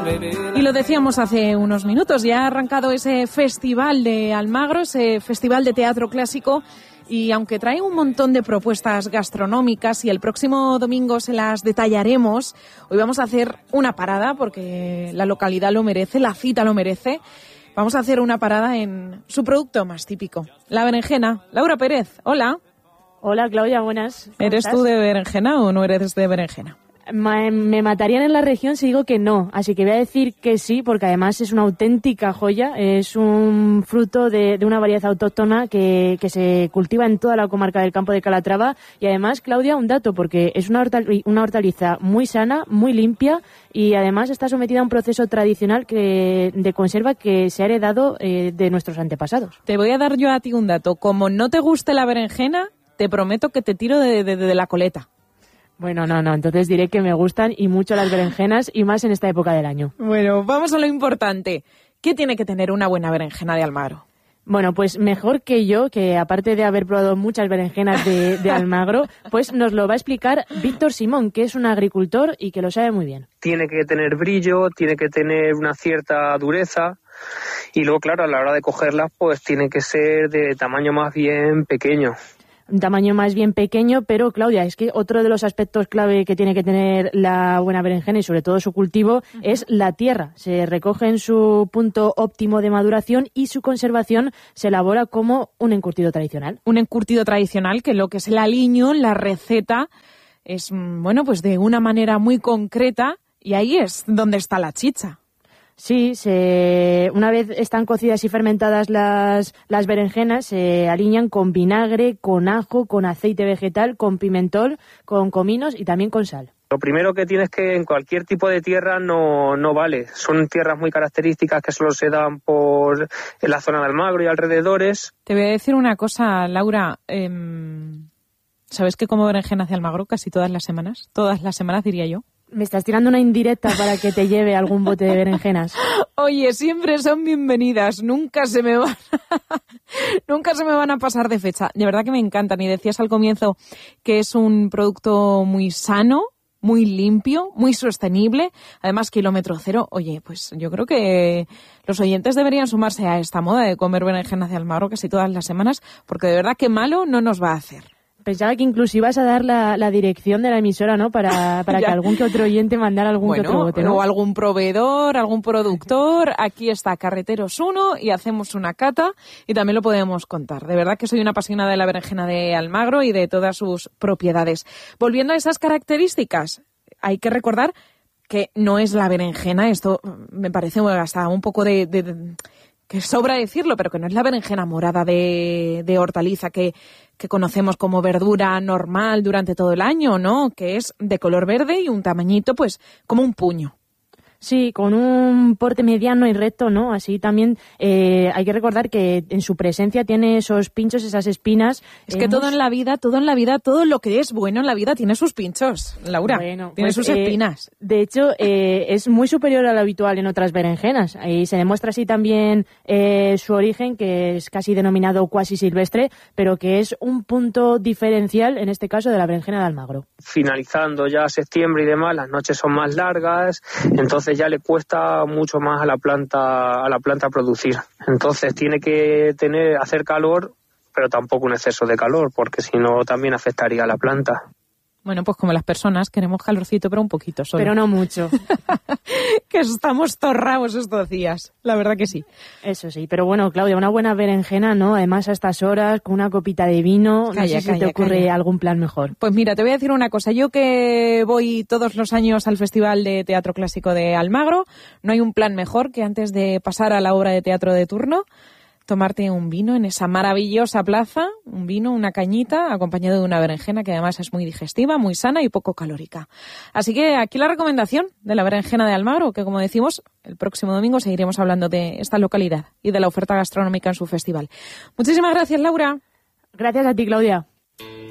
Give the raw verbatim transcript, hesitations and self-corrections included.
Y lo decíamos hace unos minutos, ya ha arrancado ese festival de Almagro, ese festival de teatro clásico, y aunque trae un montón de propuestas gastronómicas y el próximo domingo se las detallaremos, hoy vamos a hacer una parada porque la localidad lo merece, la cita lo merece. Vamos a hacer una parada en su producto más típico, la berenjena. Laura Pérez, hola. Hola Claudia, buenas. ¿Eres estás? tú de berenjena o no eres de berenjena? Me, me matarían en la región si digo que no, así que voy a decir que sí, porque además es una auténtica joya, es un fruto de, de una variedad autóctona que, que se cultiva en toda la comarca del Campo de Calatrava, y además, Claudia, un dato, porque es una, hortal, una hortaliza muy sana, muy limpia, y además está sometida a un proceso tradicional que, de conserva que se ha heredado eh, de nuestros antepasados. Te voy a dar yo a ti un dato, como no te guste la berenjena, te prometo que te tiro de, de, de la coleta. Bueno, no, no, entonces diré que me gustan y mucho las berenjenas y más en esta época del año. Bueno, vamos a lo importante. ¿Qué tiene que tener una buena berenjena de Almagro? Bueno, pues mejor que yo, que aparte de haber probado muchas berenjenas de, de Almagro, pues nos lo va a explicar Víctor Simón, que es un agricultor y que lo sabe muy bien. Tiene que tener brillo, tiene que tener una cierta dureza y luego, claro, a la hora de cogerlas, pues tiene que ser de tamaño más bien pequeño. Un tamaño más bien pequeño, pero Claudia, es que otro de los aspectos clave que tiene que tener la buena berenjena y sobre todo su cultivo uh-huh. es la tierra. Se recoge en su punto óptimo de maduración y su conservación se elabora como un encurtido tradicional. Un encurtido tradicional que lo que es el aliño, la receta, es, bueno, pues de una manera muy concreta y ahí es donde está la chicha. Sí, se, una vez están cocidas y fermentadas las, las berenjenas, se aliñan con vinagre, con ajo, con aceite vegetal, con pimentón, con cominos y también con sal. Lo primero que tienes que en cualquier tipo de tierra no, no vale. Son tierras muy características que solo se dan por en la zona de Almagro y alrededores. Te voy a decir una cosa, Laura. Eh, ¿Sabes que como berenjenas de Almagro casi todas las semanas? Todas las semanas, diría yo. Me estás tirando una indirecta para que te lleve algún bote de berenjenas. Oye, siempre son bienvenidas, nunca se me van nunca se me van a pasar de fecha. De verdad que me encantan. Y decías al comienzo que es un producto muy sano, muy limpio, muy sostenible, además kilómetro cero. Oye, pues yo creo que los oyentes deberían sumarse a esta moda de comer berenjenas de Almagro casi todas las semanas, porque de verdad que malo no nos va a hacer. Pensaba que incluso ibas a dar la, la dirección de la emisora, ¿no? Para, para que algún que otro oyente mandara algún bueno, que otro bote, ¿no? O algún proveedor, algún productor. Aquí está Carreteros uno y hacemos una cata y también lo podemos contar. De verdad que soy una apasionada de la berenjena de Almagro y de todas sus propiedades. Volviendo a esas características, hay que recordar que no es la berenjena, esto me parece hasta un poco de... de, de que sobra decirlo, pero que no es la berenjena morada de, de hortaliza que, que conocemos como verdura normal durante todo el año, ¿no? Que es de color verde y un tamañito, pues, como un puño. Sí, con un porte mediano y recto, ¿no? Así también eh, hay que recordar que en su presencia tiene esos pinchos, esas espinas. Es que eh, todo en la vida, todo en la vida, todo lo que es bueno en la vida tiene sus pinchos, Laura. Bueno, tiene pues, sus espinas. Eh, de hecho, eh, es muy superior a lo habitual en otras berenjenas. Y se demuestra así también eh, su origen, que es casi denominado cuasi silvestre, pero que es un punto diferencial, en este caso, de la berenjena de Almagro. Finalizando ya septiembre y demás, las noches son más largas, entonces ya le cuesta mucho más a la planta a la planta producir. Entonces tiene que tener hacer calor, pero tampoco un exceso de calor, porque si no también afectaría a la planta. Bueno, pues como las personas, queremos calorcito, pero un poquito solo. Pero no mucho. Que estamos torrados estos días, la verdad que sí. Eso sí, pero bueno, Claudia, una buena berenjena, ¿no? Además a estas horas, con una copita de vino, calla, no sé si calla, te ocurre calla. algún plan mejor. Pues mira, te voy a decir una cosa. Yo que voy todos los años al Festival de Teatro Clásico de Almagro, no hay un plan mejor que antes de pasar a la obra de teatro de turno, tomarte un vino en esa maravillosa plaza, un vino, una cañita, acompañado de una berenjena que además es muy digestiva, muy sana y poco calórica. Así que aquí la recomendación de la berenjena de Almagro, que como decimos, el próximo domingo seguiremos hablando de esta localidad y de la oferta gastronómica en su festival. Muchísimas gracias, Laura. Gracias a ti, Claudia.